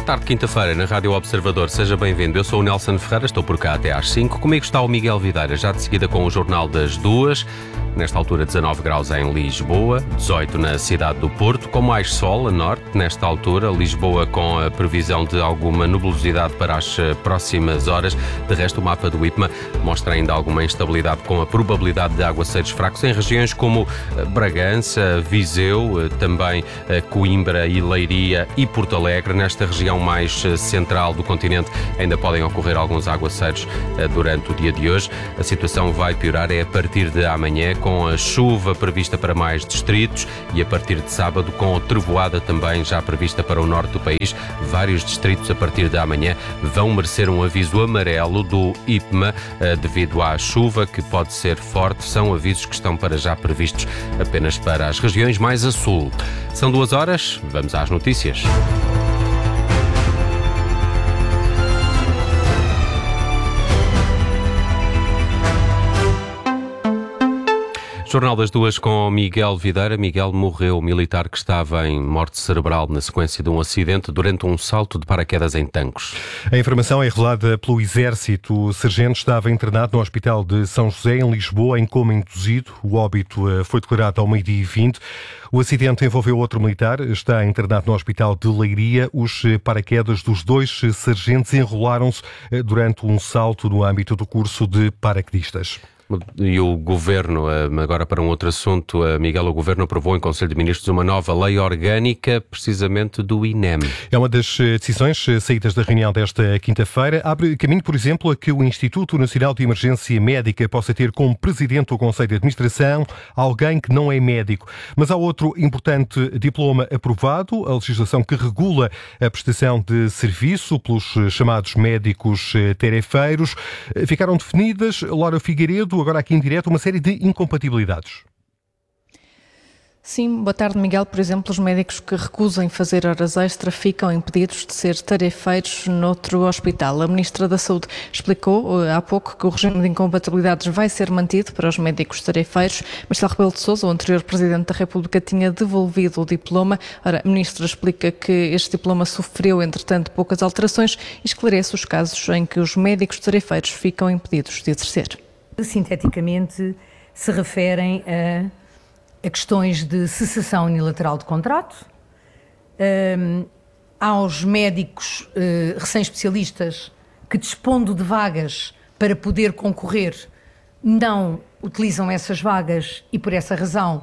tarde, quinta-feira, na Rádio Observador. Seja bem-vindo. Eu sou o Nelson Ferreira, estou por cá até às 5. Comigo está o Miguel Videira, já de seguida com o Jornal das 2. Nesta altura, 19 graus em Lisboa, 18 na cidade do Porto, com mais sol a norte. Nesta altura, Lisboa com a previsão de alguma nubosidade para as próximas horas. De resto, o mapa do IPMA mostra ainda alguma instabilidade com a probabilidade de aguaceiros fracos em regiões como Bragança, Viseu, também Coimbra e Leiria e Porto Alegre. Nesta região mais central do continente ainda podem ocorrer alguns aguaceiros durante o dia de hoje. A situação vai piorar a partir de amanhã, com a chuva prevista para mais distritos e a partir de sábado com a trovoada também já prevista para o norte do país. Vários distritos a partir de amanhã vão merecer um aviso amarelo do IPMA devido à chuva que pode ser forte. São avisos que estão para já previstos apenas para as regiões mais a sul. São 2 horas, vamos às notícias. Jornal das 2 com Miguel Videira. Miguel, morreu o militar que estava em morte cerebral na sequência de um acidente durante um salto de paraquedas em Tancos. A informação é revelada pelo Exército. O sargento estava internado no Hospital de São José, em Lisboa, em coma induzido. O óbito foi declarado ao 12h20. O acidente envolveu outro militar, está internado no Hospital de Leiria. Os paraquedas dos 2 sargentos enrolaram-se durante um salto no âmbito do curso de paraquedistas. E o Governo, agora para um outro assunto, Miguel, o Governo aprovou em Conselho de Ministros uma nova lei orgânica, precisamente do INEM. É uma das decisões saídas da reunião desta quinta-feira. Abre caminho, por exemplo, a que o Instituto Nacional de Emergência Médica possa ter como presidente do Conselho de Administração alguém que não é médico. Mas há outro importante diploma aprovado, a legislação que regula a prestação de serviço pelos chamados médicos tarefeiros. Ficaram definidas, Laura Figueiredo, agora aqui em direto, uma série de incompatibilidades. Sim, boa tarde, Miguel. Por exemplo, os médicos que recusem fazer horas extra ficam impedidos de ser tarefeiros noutro hospital. A Ministra da Saúde explicou há pouco que o regime de incompatibilidades vai ser mantido para os médicos tarefeiros. Marcelo Rebelo de Sousa, o anterior Presidente da República, tinha devolvido o diploma. Ora, a Ministra explica que este diploma sofreu, entretanto, poucas alterações e esclarece os casos em que os médicos tarefeiros ficam impedidos de exercer. Sinteticamente, se referem a questões de cessação unilateral de contrato, aos médicos recém-especialistas que, dispondo de vagas para poder concorrer, não utilizam essas vagas e, por essa razão,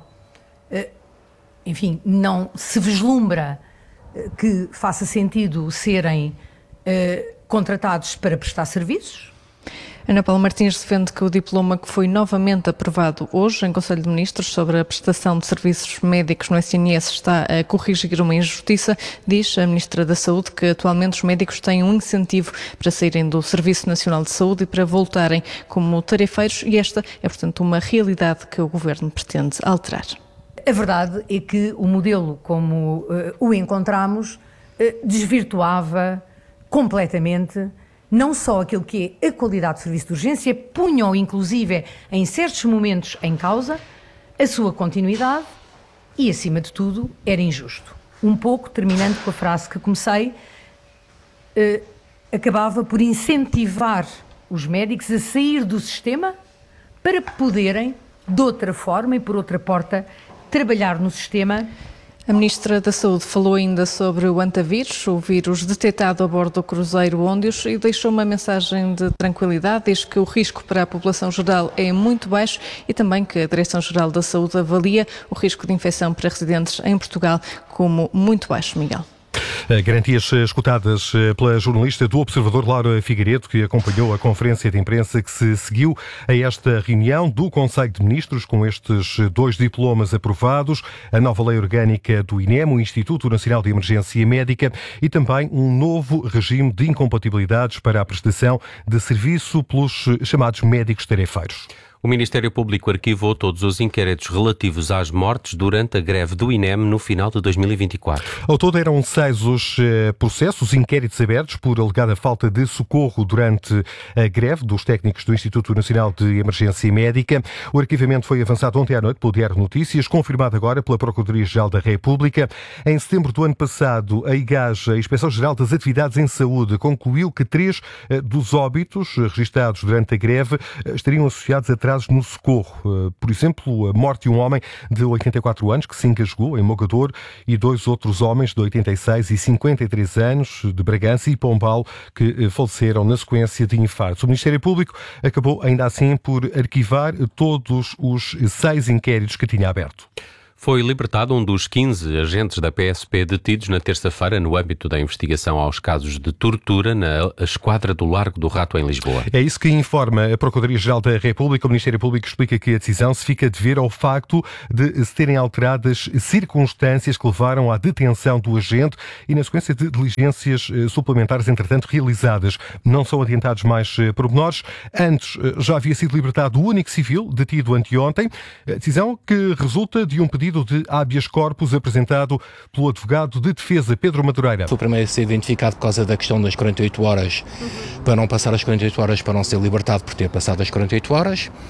não se vislumbra que faça sentido serem contratados para prestar serviços. Ana Paula Martins defende que o diploma que foi novamente aprovado hoje em Conselho de Ministros sobre a prestação de serviços médicos no SNS está a corrigir uma injustiça. Diz a Ministra da Saúde que atualmente os médicos têm um incentivo para saírem do Serviço Nacional de Saúde e para voltarem como tarefeiros e esta é, portanto, uma realidade que o Governo pretende alterar. A verdade é que o modelo como o encontramos desvirtuava completamente não só aquilo que é a qualidade de serviço de urgência, punham inclusive em certos momentos em causa a sua continuidade e, acima de tudo, era injusto. Um pouco, terminando com a frase que comecei, acabava por incentivar os médicos a sair do sistema para poderem, de outra forma e por outra porta, trabalhar no sistema. A Ministra da Saúde falou ainda sobre o antavírus, o vírus detectado a bordo do cruzeiro Óndios, e deixou uma mensagem de tranquilidade. Diz que o risco para a população geral é muito baixo e também que a Direção-Geral da Saúde avalia o risco de infecção para residentes em Portugal como muito baixo, Miguel. Garantias escutadas pela jornalista do Observador, Laura Figueiredo, que acompanhou a conferência de imprensa que se seguiu a esta reunião do Conselho de Ministros com estes 2 diplomas aprovados, a nova lei orgânica do INEM, o Instituto Nacional de Emergência Médica, e também um novo regime de incompatibilidades para a prestação de serviço pelos chamados médicos tarefeiros. O Ministério Público arquivou todos os inquéritos relativos às mortes durante a greve do INEM no final de 2024. Ao todo eram 6 os processos, inquéritos abertos por alegada falta de socorro durante a greve dos técnicos do Instituto Nacional de Emergência Médica. O arquivamento foi avançado ontem à noite pelo Diário Notícias, confirmado agora pela Procuradoria-Geral da República. Em setembro do ano passado, a IGAS, a Inspeção-Geral das Atividades em Saúde, concluiu que 3 dos óbitos registados durante a greve estariam associados a atrasos no socorro. Por exemplo, a morte de um homem de 84 anos que se engasgou em Mogador e 2 outros homens de 86 e 53 anos de Bragança e Pombal que faleceram na sequência de infartos. O Ministério Público acabou ainda assim por arquivar todos os 6 inquéritos que tinha aberto. Foi libertado um dos 15 agentes da PSP detidos na terça-feira no âmbito da investigação aos casos de tortura na Esquadra do Largo do Rato, em Lisboa. É isso que informa a Procuradoria-Geral da República. O Ministério Público explica que a decisão se fica a dever ao facto de se terem alteradas circunstâncias que levaram à detenção do agente e na sequência de diligências suplementares, entretanto, realizadas. Não são adiantados mais pormenores. Antes já havia sido libertado o único civil detido anteontem. A decisão que resulta de um pedido de habeas corpus apresentado pelo advogado de defesa Pedro Madureira. Foi o primeiro a ser identificado por causa da questão das 48 horas, para não passar as 48 horas, para não ser libertado por ter passado as 48 horas.